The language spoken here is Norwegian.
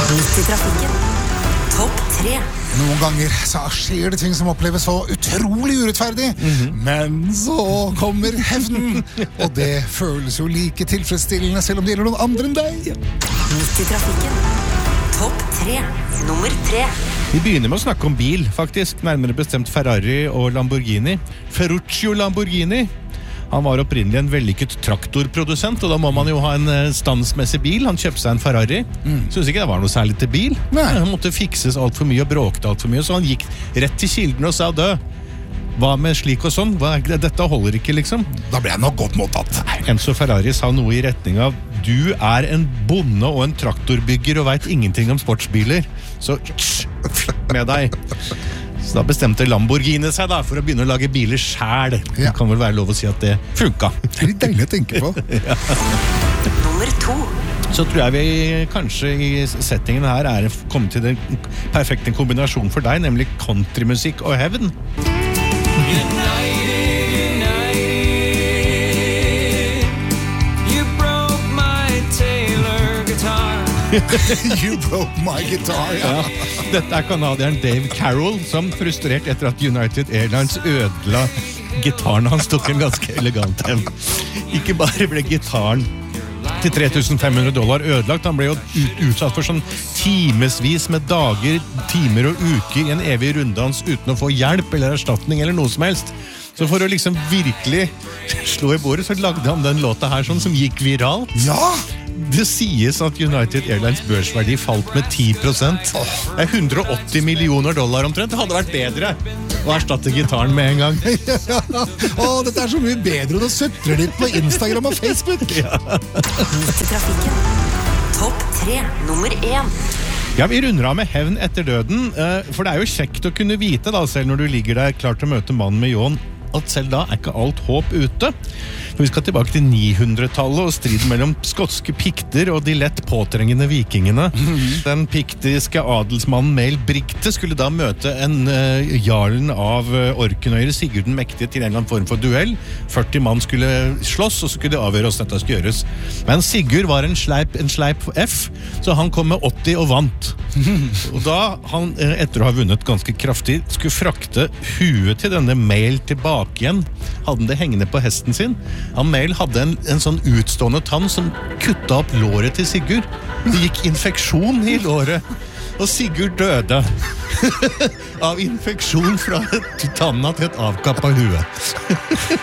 Midt i trafikken. Topp 3. Noen ganger så skjer det ting som oppleves så utrolig urettferdig, men så kommer hevnen, og det føles jo like tilfredsstillende selv om det gjelder noen andre enn deg. Midt i trafikken. Topp 3. Nummer 3. Vi begynner med å snakke om bil, faktisk. Nærmere bestemt Ferrari og Lamborghini. Ferruccio Lamborghini. Han var opprinnelig en vellykket traktorprodusent, og da må man jo ha en standsmessig bil. Han kjøpte seg en Ferrari. Synes ikke det var noe særlig til bil. Han måtte fikses alt for mye og bråkte alt for mye, så han gikk rett til kilden og sa dø. Hva med slik og sånn? Dette holder ikke, liksom. Da ble jeg nok godt mottatt. Enzo Ferrari sa noe i retning av du er en bonde og en traktorbygger og vet ingenting om sportsbiler, så med deg. Så da bestemte Lamborghini seg da for å begynne å lage biler selv. Det kan vel være lov å si at det funka. Det er litt deilig å tenke på. Nummer 2. Så tror jeg vi kanskje i settingen her er kommet til den perfekte kombinasjonen for deg, nemlig countrymusikk og hevn. You broke my guitar. Ja. Dette er kanadieren Dave Carroll, som frustrert etter at United Airlines ødela gitaren hans, tok en ganske elegant hevn. Ikke bare ble gitaren til $3,500 ødelagt, han ble jo utsatt for sånn timesvis med dager, timer og uker i en evig runddans uten å få hjelp eller erstatning eller noe som helst. Så for å liksom virkelig slå i bordet, så lagde han den låta her sånn som gikk viralt. Ja! Det sies at United Airlines børsverdi falt med 10%. Det er $180 millioner omtrent. Det hadde vært bedre å erstatte gitaren med en gang. Dette er så mye bedre, og da søtrer de på Instagram og Facebook. Midt i trafikken. Topp 3. Nummer 1. Ja, vi runder av med hevn etter døden, for det er jo kjekt å kunne vite da, selv når du ligger der klar til å møte mannen med ljåen, at selv da er ikke alt håp ute. For vi skal tilbake til 900-tallet og striden mellom skotske pikter og de lett påtrengende vikingene. Den piktiske adelsmannen Mael Brigte skulle da møte en jarlen av Orknøyre, Sigurd den Mektige, til en eller annen form for duell. 40 mann skulle slåss, og så skulle de avgjøre hvordan dette skulle gjøres. Men Sigurd var en sleip F, så han kom med 80 og vant. Og da han, etter å ha vunnet ganske kraftig, skulle frakte huet til denne Mael tilbake igjen, hadde han det hengende på hesten sin. Mael hadde en sånn utstående tann som kutta opp låret til Sigurd. Det gikk infeksjon i låret, og Sigurd døde av infeksjon fra tanna til et avkappet hue.